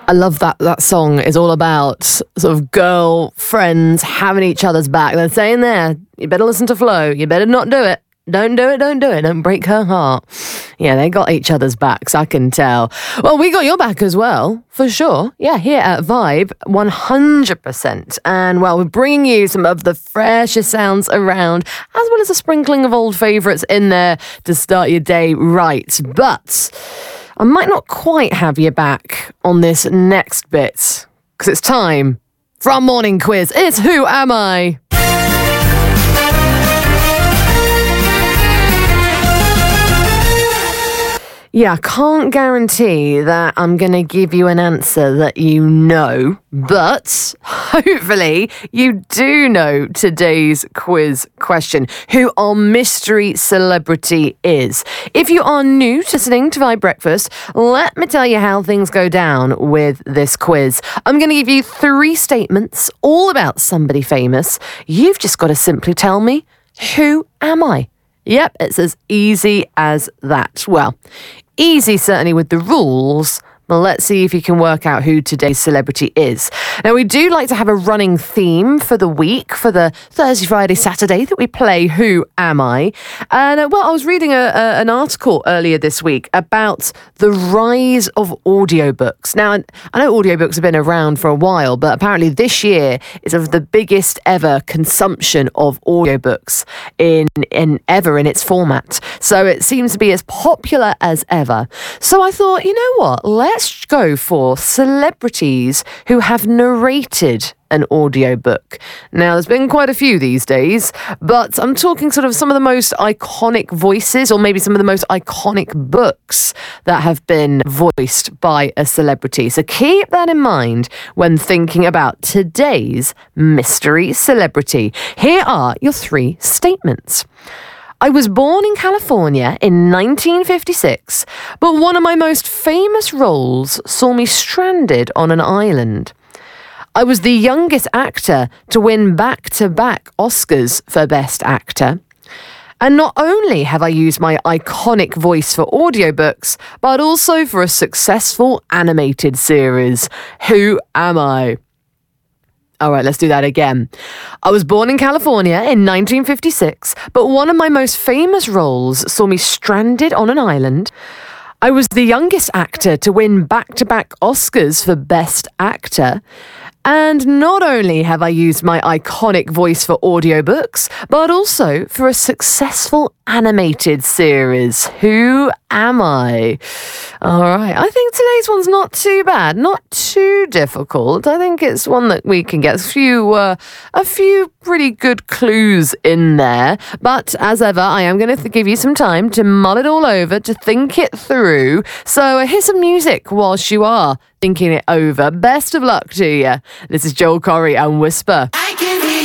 I love that song is all about sort of girlfriends having each other's back. They're saying there, you better listen to Flo. You better not do it. Don't do it. Don't break her heart. Yeah, they got each other's backs, I can tell. Well, we got your back as well, for sure. Yeah, here at Vibe, 100%. And, well, we're bringing you some of the freshest sounds around, as well as a sprinkling of old favourites in there to start your day right. But I might not quite have you back on this next bit, because it's time for our morning quiz. It's Who Am I? Yeah, I can't guarantee that I'm going to give you an answer that you know, but hopefully you do know today's quiz question, who our mystery celebrity is. If you are new to listening to Vibe Breakfast, let me tell you how things go down with this quiz. I'm going to give you 3 statements all about somebody famous. You've just got to simply tell me, who am I? Yep, it's as easy as that. Well, easy certainly with the rules, but let's see if you can work out who today's celebrity is. Now, we do like to have a running theme for the week, for the Thursday, Friday, Saturday that we play Who Am I? And, I was reading an article earlier this week about the rise of audiobooks. Now, I know audiobooks have been around for a while, but apparently this year is of the biggest ever consumption of audiobooks in its format. So it seems to be as popular as ever. So I thought, you know what? Let's go for celebrities who have narrated an audiobook. Now, there's been quite a few these days, but I'm talking sort of some of the most iconic voices, or maybe some of the most iconic books that have been voiced by a celebrity. So keep that in mind when thinking about today's mystery celebrity. Here are your 3 statements. I was born in California in 1956, but one of my most famous roles saw me stranded on an island. I was the youngest actor to win back-to-back Oscars for Best Actor. And not only have I used my iconic voice for audiobooks, but also for a successful animated series. Who am I? All right, let's do that again. I was born in California in 1956, but one of my most famous roles saw me stranded on an island. I was the youngest actor to win back-to-back Oscars for Best Actor. And not only have I used my iconic voice for audiobooks, but also for a successful animated series. Who am I? All right, I think today's one's not too bad, not too difficult. I think it's one that we can get a few pretty good clues in there. But as ever, I am going to give you some time to mull it all over, to think it through. So here's some music whilst you are thinking it over. Best of luck to you. This is Joel Corry and Whisper.